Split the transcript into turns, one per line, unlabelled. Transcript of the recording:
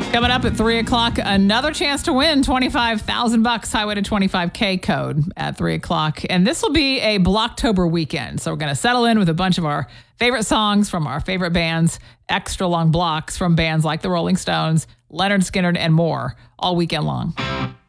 Coming up at 3 o'clock, another chance to win $25,000 Highway to 25K code at 3 o'clock. And this will be a Blocktober weekend. So we're going to settle in with a bunch of our favorite songs from our favorite bands, extra long blocks from bands like the Rolling Stones, Leonard Skinner, and more all weekend long.